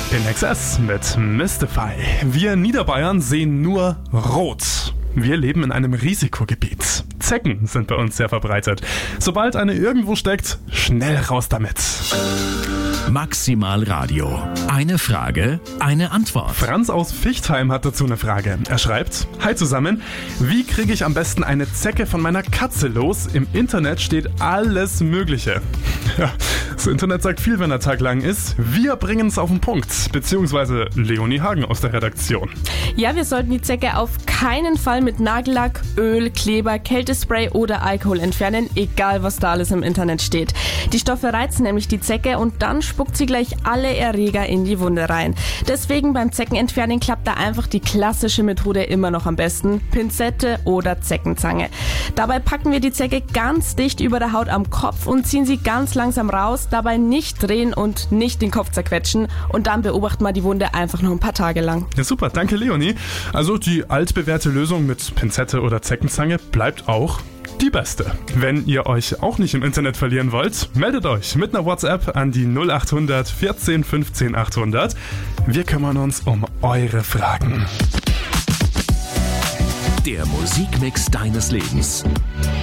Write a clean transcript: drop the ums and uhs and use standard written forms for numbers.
In Excess mit Mystify. Wir Niederbayern sehen nur rot. Wir leben in einem Risikogebiet. Zecken sind bei uns sehr verbreitet. Sobald eine irgendwo steckt, schnell raus damit. Maximal Radio. Eine Frage, eine Antwort. Franz aus Fichtheim hat dazu eine Frage. Er schreibt: Hi zusammen, wie kriege ich am besten eine Zecke von meiner Katze los? Im Internet steht alles Mögliche. Ja, das Internet sagt viel, wenn der Tag lang ist. Wir bringen es auf den Punkt. Beziehungsweise Leonie Hagen aus der Redaktion. Ja, wir sollten die Zecke auf keinen Fall mit Nagellack, Öl, Kleber, Kältespray oder Alkohol entfernen, egal was da alles im Internet steht. Die Stoffe reizen nämlich die Zecke und dann spuckt sie gleich alle Erreger in die Wunde rein. Deswegen beim Zeckenentfernen klappt da einfach die klassische Methode immer noch am besten: Pinzette oder Zeckenzange. Dabei packen wir die Zecke ganz dicht über der Haut am Kopf und ziehen sie ganz langsam raus, dabei nicht drehen und nicht den Kopf zerquetschen, und dann beobachten wir die Wunde einfach noch ein paar Tage lang. Ja, super, danke Leonie. Also die altbewährte Lösung mit Pinzette oder Zeckenzange bleibt auch die beste. Wenn ihr euch auch nicht im Internet verlieren wollt, meldet euch mit einer WhatsApp an die 0800 14 15 800. Wir kümmern uns um eure Fragen. Der Musikmix deines Lebens.